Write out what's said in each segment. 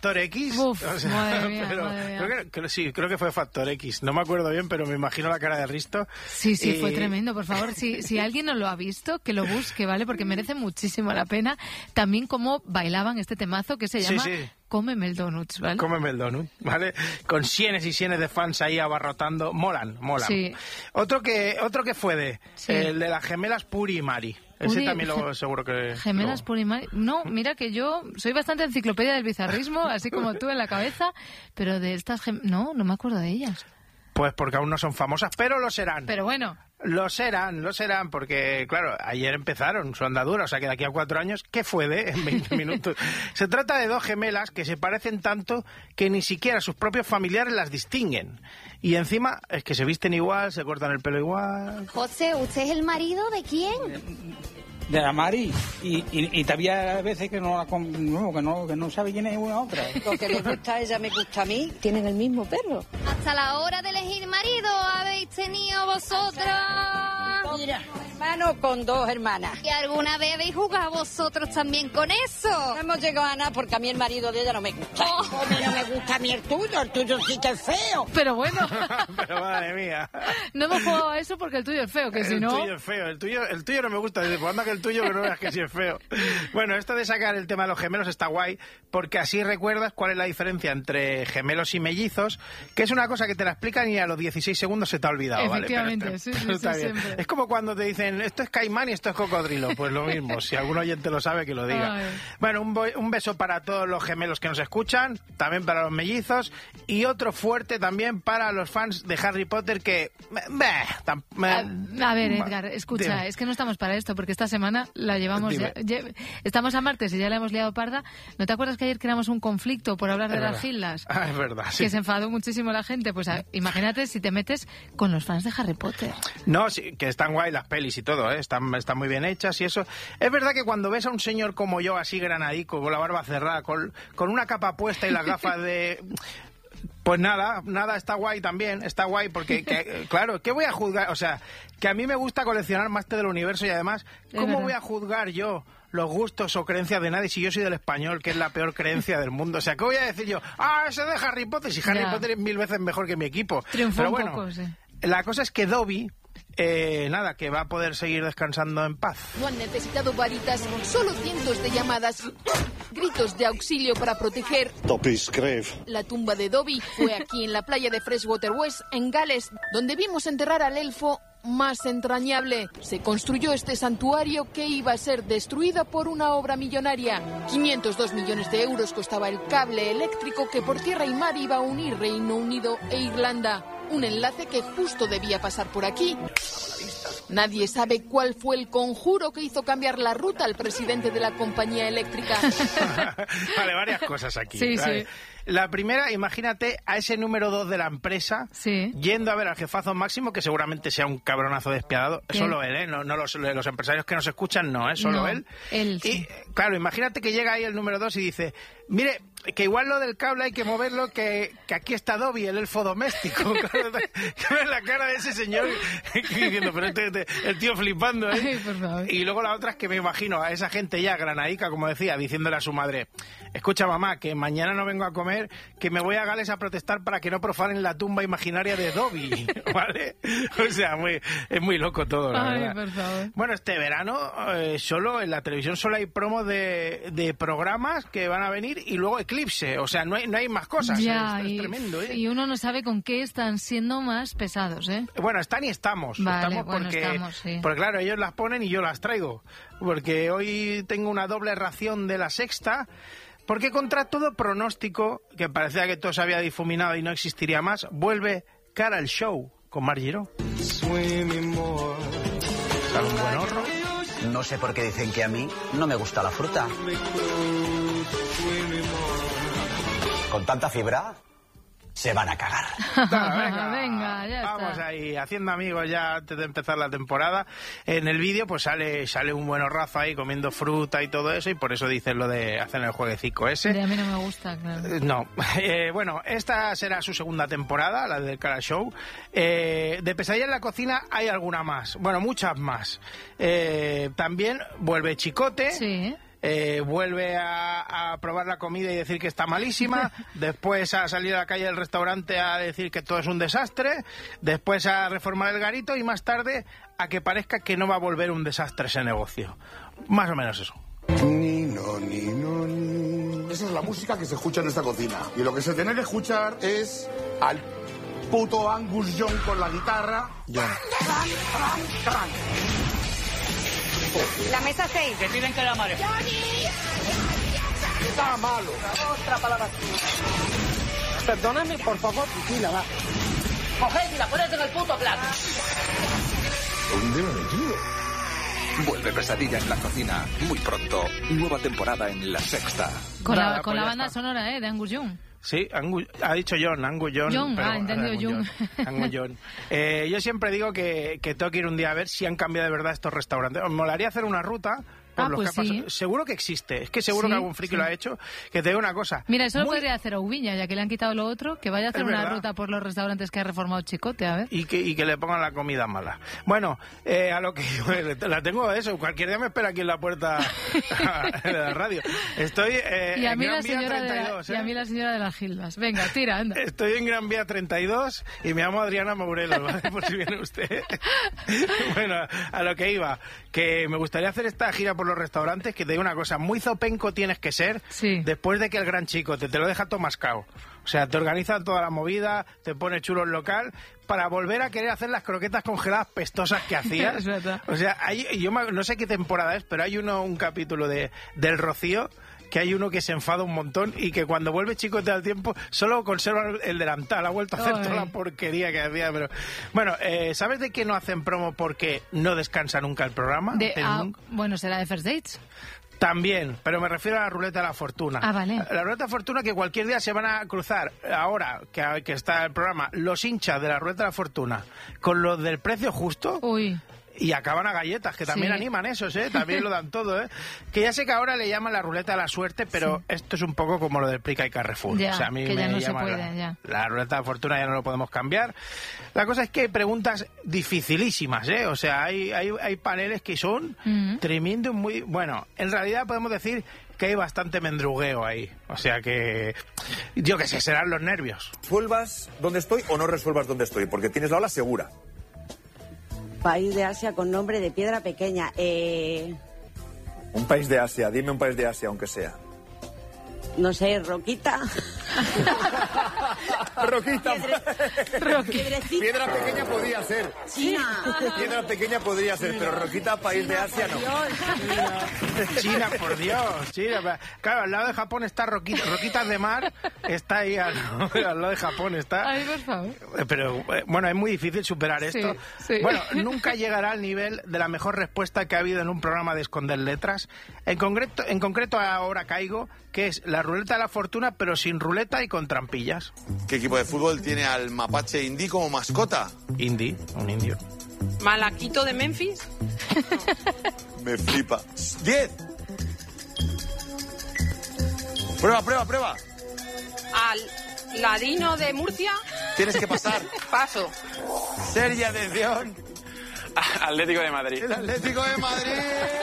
Factor X. Uf, O sea, madre mía, pero madre mía. creo que fue Factor X. No me acuerdo bien, pero me imagino la cara de Risto. Sí, Y- fue tremendo. Por favor, si alguien no lo ha visto, que lo busque, ¿vale? Porque merece muchísimo la pena. También cómo bailaban este temazo que se llama Cómeme el Donuts, ¿vale? Cómeme el donut, ¿vale? Con cienes y cienes de fans ahí abarrotando. Molan. Sí. Otro que fue el de las gemelas Puri y Mari. Ese Puri, también seguro que... Gemelas Puri y Mari. No, mira que yo soy bastante enciclopedia del bizarrismo, así como tú en la cabeza, pero de estas no me acuerdo de ellas. Pues porque aún no son famosas, pero lo serán. Pero bueno. Lo serán, porque, claro, ayer empezaron su andadura, o sea que de aquí a 4 años, ¿qué fue en 20 minutos? Se trata de dos gemelas que se parecen tanto que ni siquiera sus propios familiares las distinguen. Y encima es que se visten igual, se cortan el pelo igual. José, ¿usted es el marido de quién? De la Mari, y todavía a veces que no sabe quién es una otra. Lo que le gusta a ella me gusta a mí. Tienen el mismo perro. Hasta la hora de elegir marido habéis tenido vosotras. Mira, hermano con 2 hermanas. ¿Y alguna vez habéis jugado vosotros también con eso? No hemos llegado a nada porque a mí el marido de ella no me gusta. No me gusta a mí el tuyo sí que es feo. Pero bueno. Pero madre mía. No hemos jugado a eso porque el tuyo es feo, que si no... El tuyo es feo, el tuyo no me gusta. Dice, pues anda que el tuyo que no veas que sí es feo. Bueno, esto de sacar el tema de los gemelos está guay, porque así recuerdas cuál es la diferencia entre gemelos y mellizos, que es una cosa que te la explican y a los 16 segundos se te ha olvidado, ¿vale? Efectivamente, Pero sí, está bien. siempre. Es como cuando te dicen, esto es caimán y esto es cocodrilo. Pues lo mismo, si algún oyente lo sabe, que lo diga. Ay. Bueno, un beso para todos los gemelos que nos escuchan, también para los mellizos, y otro fuerte también para los fans de Harry Potter que... A ver, Edgar, escucha, Dime. es que no estamos para esto, porque esta semana la llevamos estamos a martes y ya la hemos liado parda. ¿No te acuerdas que ayer creamos un conflicto por hablar de las gildas? Ah, es verdad, sí. Que se enfadó muchísimo la gente. Pues imagínate si te metes con los fans de Harry Potter. No, sí, que están guay las pelis y todo, ¿eh? Están muy bien hechas y eso. Es verdad que cuando ves a un señor como yo, así granadico, con la barba cerrada, con una capa puesta y las gafas de... Pues nada, está guay también, está guay porque, claro, ¿qué voy a juzgar? O sea, que a mí me gusta coleccionar Máster del Universo y además, ¿cómo voy a juzgar yo los gustos o creencias de nadie si yo soy del español, que es la peor creencia del mundo? O sea, ¿qué voy a decir yo? Ese de Harry Potter, si Harry Potter es 1000 veces mejor que mi equipo. Triunfó Pero un bueno, poco, sí. La cosa es que Dobby... que va a poder seguir descansando en paz. No han necesitado varitas, solo cientos de llamadas, gritos de auxilio para proteger. La tumba de Dobby fue aquí en la playa de Freshwater West, en Gales, donde vimos enterrar al elfo más entrañable. Se construyó este santuario que iba a ser destruido por una obra millonaria. 502 millones de euros costaba el cable eléctrico que por tierra y mar iba a unir Reino Unido e Irlanda. Un enlace que justo debía pasar por aquí. Nadie sabe cuál fue el conjuro que hizo cambiar la ruta al presidente de la compañía eléctrica. Vale, varias cosas aquí. Sí, ¿vale? sí. La primera, imagínate a ese número 2 de la empresa yendo a ver al jefazo máximo, que seguramente sea un cabronazo despiadado. ¿Qué? Solo él, ¿eh? No los empresarios que nos escuchan, no, solo No, él. sí. Y claro, imagínate que llega ahí el número 2 y dice, mire, que igual lo del cable hay que moverlo, que aquí está Dobby, el elfo doméstico. Claro, que ves la cara de ese señor diciendo, pero el tío flipando, ¿eh? Ay, por favor. Y luego la otra es que me imagino a esa gente ya granadica, como decía, diciéndole a su madre, escucha mamá, que mañana no vengo a comer, que me voy a Gales a protestar para que no profanen la tumba imaginaria de Dobby, ¿vale? O sea, es muy loco todo, la verdad. Por favor. Bueno, este verano solo en la televisión solo hay promos de programas que van a venir y luego Eclipse, o sea, no hay más cosas. Ya, es tremendo, ¿eh? Y uno no sabe con qué están siendo más pesados, ¿eh? Bueno, están y estamos. Vale, estamos bueno, porque, estamos, sí. porque claro, ellos las ponen y yo las traigo. Porque hoy tengo una doble ración de La Sexta. Porque contra todo pronóstico, que parecía que todo se había difuminado y no existiría más, vuelve Cara al Show con Margiro. ¿Sale un buen horro? No sé por qué dicen que a mí no me gusta la fruta. Con tanta fibra, se van a cagar. Venga, ya está. Vamos ahí, haciendo amigos ya antes de empezar la temporada. En el vídeo pues sale un buen horrazo ahí comiendo fruta y todo eso, y por eso dicen lo de hacer el jueguecico ese. A mí no me gusta, claro. No. Bueno, esta será su segunda temporada, la del Cara Show. De Pesadilla en la cocina hay alguna más. Bueno, muchas más. También vuelve Chicote. Sí. vuelve a probar la comida y decir que está malísima, después a salir a la calle del restaurante a decir que todo es un desastre, después a reformar el garito y más tarde a que parezca que no va a volver un desastre ese negocio. Más o menos eso. Esa es la música que se escucha en esta cocina. Y lo que se tiene que escuchar es al puto Angus Young con la guitarra. La mesa 6. Que piden que la madre. Está malo. Otra palabra. Perdóname, por favor, Priscila, va. Coged y la pones en el puto plato. ¿Dónde me he metido? Vuelve Pesadilla en la cocina. Muy pronto. Nueva temporada en La Sexta. Con Nada, la ya banda está. sonora, de Angus Young. Sí, ha dicho John, Angus Young. Young, pero, entendido Young. Angus Young. Yo siempre digo que tengo que ir un día a ver si han cambiado de verdad estos restaurantes. Me molaría hacer una ruta por los pues que ha pasado. sí. Seguro que existe. Es que seguro Sí, que algún friki sí. lo ha hecho. Que te digo una cosa. Mira, eso lo Muy- podría hacer Oubiña, ya que le han quitado lo otro, que vaya a hacer Es una verdad. ruta por los restaurantes que ha reformado Chicote, a ver. Y que le pongan la comida mala. Bueno, a lo que la tengo eso. Cualquier día me espera aquí en la puerta de la radio. Estoy Y a en mí, Gran la Vía señora 32. y a mí la señora de las Gildas. Venga, tira, anda. Estoy en Gran Vía 32 y me llamo Adriana Morelos, ¿vale? Por si viene usted. Bueno, a lo que iba, que me gustaría hacer esta gira por los restaurantes, que te digo una cosa, muy zopenco tienes que ser Sí. después de que el gran chico te lo deja todo mascao. O sea, te organiza toda la movida, te pone chulo el local, para volver a querer hacer las croquetas congeladas pestosas que hacías. Es verdad. O sea, no sé qué temporada es, pero hay un capítulo del Rocío, que hay uno que se enfada un montón y que cuando vuelve Chicote al tiempo solo conserva el delantal, ha vuelto a hacer Ay. toda la porquería que hacía. Pero bueno, ¿sabes de qué no hacen promo porque no descansa nunca el programa? Bueno, será de First Dates. También, pero me refiero a la ruleta de la fortuna. Ah, vale. La ruleta de la fortuna que cualquier día se van a cruzar, ahora que está el programa, los hinchas de la ruleta de la fortuna con los del precio justo. Uy. Y acaban a galletas, que también Sí. animan esos, ¿eh? También lo dan todo, ¿eh? Que ya sé que ahora le llaman la ruleta de la suerte, pero esto es un poco como lo del Prica y Carrefour. Ya, o sea, a mí que ya me no se llama puede, ya. la ruleta de la fortuna ya no lo podemos cambiar. La cosa es que hay preguntas dificilísimas, ¿eh? O sea, hay paneles que son tremendo, muy... Bueno, en realidad podemos decir que hay bastante mendrugueo ahí. O sea que... Yo qué sé, serán los nervios. ¿Resuelvas dónde estoy o no resuelvas dónde estoy? Porque tienes la ola segura. País de Asia con nombre de piedra pequeña. Un país de Asia, dime un país de Asia, aunque sea. No sé, Roquita. Roquita. Piedrecita. Piedra pequeña podría ser. China. Piedra pequeña podría ser, pero Roquita, país de Asia, no. China, por Dios, China. Claro, al lado de Japón está Roquitas de Mar, está ahí al lado de Japón está. Ay, por favor. Pero bueno, es muy difícil superar esto. Sí. Bueno, nunca llegará al nivel de la mejor respuesta que ha habido en un programa de esconder letras. En concreto ahora caigo, que es la ruleta de la fortuna, pero sin ruleta y con trampillas. ¿Qué equipo de fútbol tiene al mapache Indy como mascota? Indy, un indio. Malaquito de Memphis. Me flipa. 10. Prueba. Al ladino de Murcia. Tienes que pasar. Paso. Seria atención. Atlético de Madrid. El Atlético de Madrid.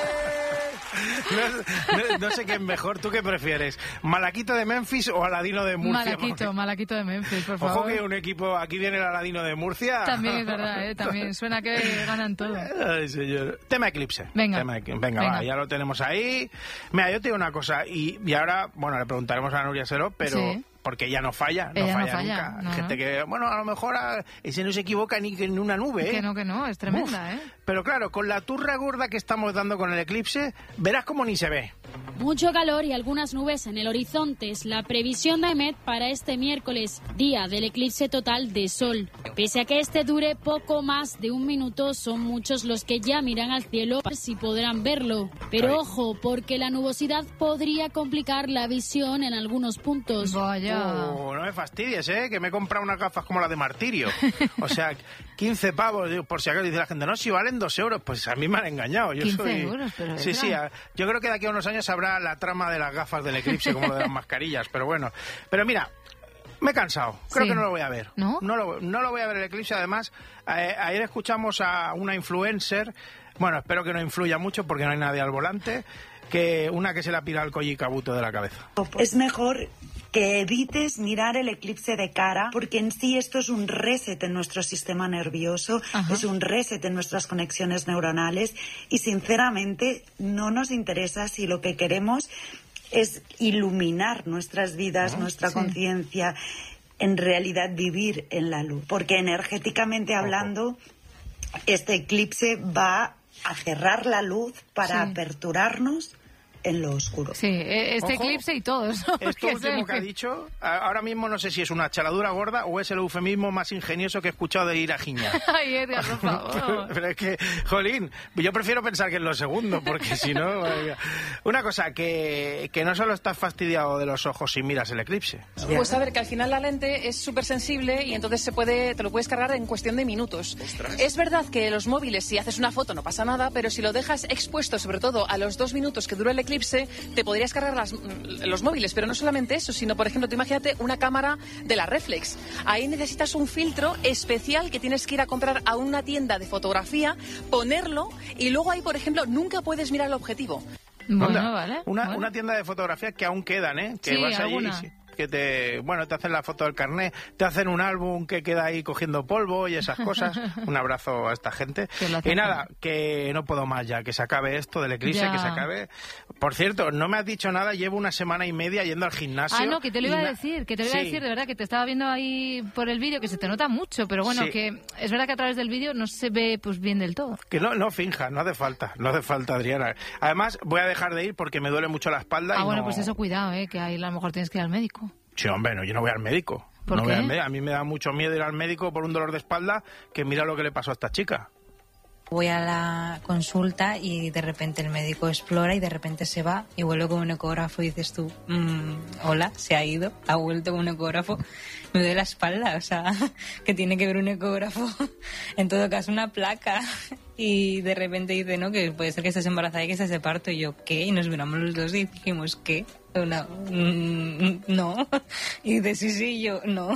No sé qué es mejor, ¿tú qué prefieres? ¿Malaquito de Memphis o Aladino de Murcia? Malaquito de Memphis, por favor. Ojo que un equipo, aquí viene el Aladino de Murcia. También es verdad, también suena que ganan todo. Ay, señor. Tema Eclipse. Venga. Venga. Va, ya lo tenemos ahí. Mira, yo te digo una cosa, y ahora, bueno, le preguntaremos a Nuria Seró, pero... Sí. Porque ella no falla, Ella no falla falla, nunca. no, Gente que, bueno, a lo mejor ese no se equivoca ni en una nube, ¿eh? Que no, es tremenda, ¿eh? Pero claro, con la turra gorda que estamos dando con el eclipse, verás como ni se ve. Mucho calor y algunas nubes en el horizonte es la previsión de EMET para este miércoles, día del eclipse total de sol. Pese a que este dure poco más de un minuto, son muchos los que ya miran al cielo para ver si podrán verlo. Pero ojo, porque la nubosidad podría complicar la visión en algunos puntos. Vaya. No me fastidies, que me he comprado unas gafas como las de Martirio. O sea, 15 pavos, digo, por si acaso dice la gente, no, si valen 2 euros, pues a mí me han engañado. 15 euros, pero sí, yo creo que de aquí a unos años habrá la trama de las gafas del eclipse, como lo de las mascarillas, pero bueno. Pero mira, me he cansado, creo que no lo voy a ver. ¿No? No lo voy a ver el eclipse, además, ayer escuchamos a una influencer, bueno, espero que no influya mucho porque no hay nadie al volante, que una que se le ha pirado el collicabuto de la cabeza. Es mejor que evites mirar el eclipse de cara, porque en sí esto es un reset en nuestro sistema nervioso, es un reset en nuestras conexiones neuronales y sinceramente no nos interesa si lo que queremos es iluminar nuestras vidas, nuestra conciencia, en realidad vivir en la luz, porque energéticamente hablando este eclipse va a cerrar la luz para aperturarnos en lo oscuro. Sí, este eclipse y todo eso. Esto último que ha dicho, ahora mismo no sé si es una chaladura gorda o es el eufemismo más ingenioso que he escuchado de ir a giñar. Ay, Edgar, por favor. Pero es que, jolín, yo prefiero pensar que es lo segundo, porque si no... Una cosa, que no solo estás fastidiado de los ojos si miras el eclipse. Pues a ver, que al final la lente es súper sensible y entonces te lo puedes cargar en cuestión de minutos. Ostras. Es verdad que los móviles, si haces una foto no pasa nada, pero si lo dejas expuesto, sobre todo a los 2 minutos que dura el eclipse, te podrías cargar los móviles, pero no solamente eso, sino, por ejemplo, tú imagínate una cámara de la reflex. Ahí necesitas un filtro especial que tienes que ir a comprar a una tienda de fotografía, ponerlo y luego ahí, por ejemplo, nunca puedes mirar el objetivo. Bueno, vale. Una tienda de fotografía que aún quedan, ¿eh? Que sí, vas allí alguna. que te hacen la foto del carnet, te hacen un álbum que queda ahí cogiendo polvo y esas cosas. Un abrazo a esta gente. Y nada, que no puedo más ya, que se acabe esto del eclipse, que se acabe. Por cierto, no me has dicho nada, llevo una semana y media yendo al gimnasio. Ah, no, que te lo iba a decir, de verdad, que te estaba viendo ahí por el vídeo, que se te nota mucho, pero bueno, que es verdad que a través del vídeo no se ve pues bien del todo. Que no finja, no hace falta, Adriana. Además, voy a dejar de ir porque me duele mucho la espalda. Ah, bueno, pues eso, cuidado, que ahí a lo mejor tienes que ir al médico. Sí, hombre, no, yo no voy al médico. ¿Por qué? A mí me da mucho miedo ir al médico por un dolor de espalda, que mira lo que le pasó a esta chica. Voy a la consulta y de repente el médico explora y de repente se va y vuelve con un ecógrafo y dices tú, hola, se ha ido, ha vuelto con un ecógrafo. Me duele la espalda, o sea, que tiene que ver un ecógrafo. En todo caso, una placa. Y de repente dice, no, que puede ser que estés embarazada y que estés de parto. Y yo, ¿qué? Y nos miramos los dos y dijimos, ¿qué? No. Y dice, sí, yo, no.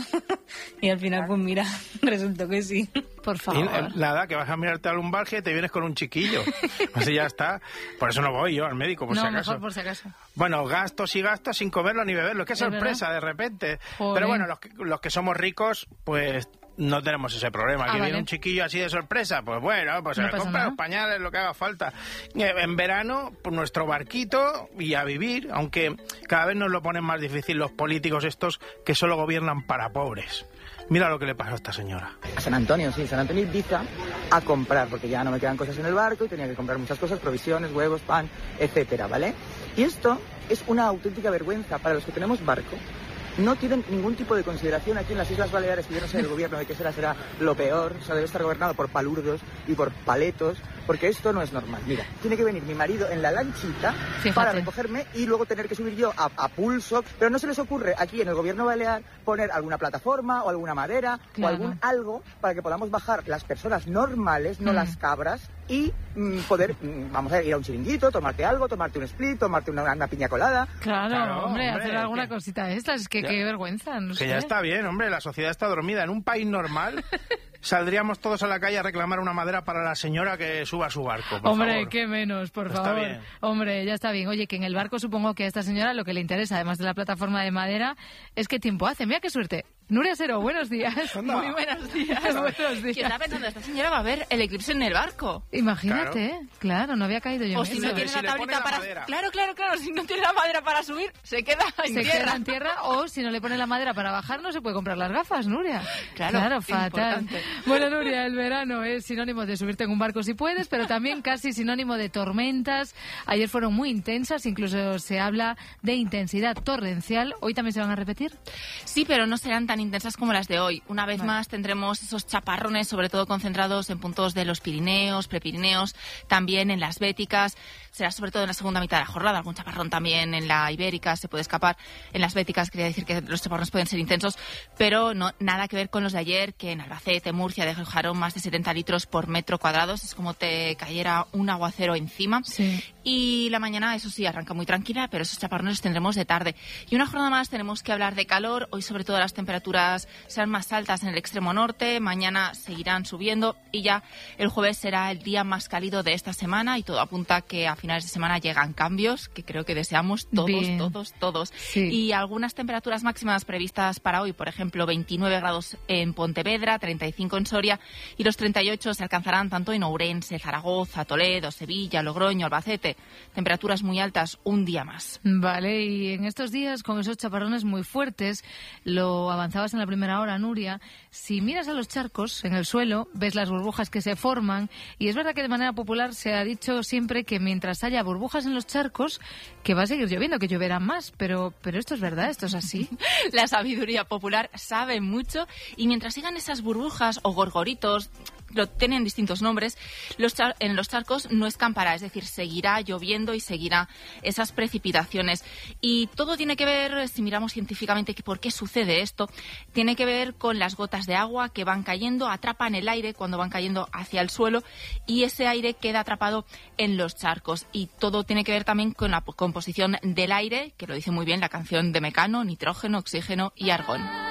Y al final, pues mira, resultó que sí. Por favor. Y nada, que vas a mirarte a lumbalgia y te vienes con un chiquillo. Así ya está. Por eso no voy yo al médico, por si acaso. Mejor por si acaso. Bueno, gastos y gastos sin comerlo ni beberlo. Qué sorpresa, de repente. Joder. Pero bueno, los que somos ricos, pues no tenemos ese problema. Que viene un chiquillo así de sorpresa, pues bueno, pues se compra los pañales, lo que haga falta. En verano, pues nuestro barquito y a vivir, aunque cada vez nos lo ponen más difícil los políticos estos que solo gobiernan para pobres. Mira lo que le pasó a esta señora. A San Antonio Ibiza, a comprar, porque ya no me quedan cosas en el barco y tenía que comprar muchas cosas, provisiones, huevos, pan, etcétera, ¿vale? Y esto es una auténtica vergüenza para los que tenemos barco. No tienen ningún tipo de consideración aquí en las Islas Baleares, que yo no sé el gobierno de qué será lo peor, o sea, debe estar gobernado por palurdos y por paletos, porque esto no es normal. Mira, tiene que venir mi marido en la lanchita para recogerme y luego tener que subir yo a pulso, pero no se les ocurre aquí en el gobierno balear poner alguna plataforma o alguna madera o algún algo para que podamos bajar las personas normales, no las cabras, y poder, vamos a ir a un chiringuito, tomarte algo, tomarte un split, tomarte una piña colada. Claro, hombre, hacer alguna cosita de estas, es que qué vergüenza. No sé. Ya está bien, hombre, la sociedad está dormida. En un país normal saldríamos todos a la calle a reclamar una madera para la señora que suba a su barco, por hombre, favor. qué menos, por favor. Está bien. Hombre, ya está bien. Oye, que en el barco supongo que a esta señora lo que le interesa, además de la plataforma de madera, es qué tiempo hace. Mira qué suerte. Nuria Sero, buenos días. Muy buenos días. Buenos días. ¿Qué está pensando? Esta señora va a ver el eclipse en el barco. Imagínate, claro, no había caído yo en eso. O si no tiene la tablita para... Claro, si no tiene la madera para subir, se queda en tierra. O si no le pone la madera para bajar, no se puede comprar las gafas, Nuria. Claro, fatal. Bueno, Nuria, el verano es sinónimo de subirte en un barco si puedes, pero también casi sinónimo de tormentas. Ayer fueron muy intensas, incluso se habla de intensidad torrencial. ¿Hoy también se van a repetir? Sí, pero no serán tan intensas como las de hoy. Una vez más tendremos esos chaparrones, sobre todo concentrados en puntos de los Pirineos, Prepirineos, también en las Béticas. Será sobre todo en la segunda mitad de la jornada. Algún chaparrón también en la Ibérica se puede escapar. En las Béticas quería decir que los chaparrones pueden ser intensos, pero no nada que ver con los de ayer, que en Albacete, Murcia, dejaron más de 70 litros por metro cuadrado. Es como te cayera un aguacero encima. Sí. Y la mañana, eso sí, arranca muy tranquila, pero esos chaparrones tendremos de tarde. Y una jornada más tenemos que hablar de calor. Hoy, sobre todo, las temperaturas temperaturas serán más altas en el extremo norte, mañana seguirán subiendo y ya el jueves será el día más cálido de esta semana y todo apunta que a finales de semana llegan cambios que creo que deseamos todos. Sí. Y algunas temperaturas máximas previstas para hoy, por ejemplo, 29 grados en Pontevedra, 35 en Soria y los 38 se alcanzarán tanto en Ourense, Zaragoza, Toledo, Sevilla, Logroño, Albacete. Temperaturas muy altas un día más. Vale, y en estos días con esos chaparrones muy fuertes, lo avanzabas en la primera hora, Nuria, si miras a los charcos en el suelo, ves las burbujas que se forman y es verdad que de manera popular se ha dicho siempre que mientras haya burbujas en los charcos, que va a seguir lloviendo, que lloverá más, pero esto es verdad, esto es así. La sabiduría popular sabe mucho y mientras sigan esas burbujas o gorgoritos, lo tienen distintos nombres, en los charcos no escampará, es decir, seguirá lloviendo y seguirá esas precipitaciones. Y todo tiene que ver, si miramos científicamente que por qué sucede esto, tiene que ver con las gotas de agua que van cayendo, atrapan el aire cuando van cayendo hacia el suelo y ese aire queda atrapado en los charcos. Y todo tiene que ver también con la composición del aire, que lo dice muy bien la canción de Mecano, nitrógeno, oxígeno y argón.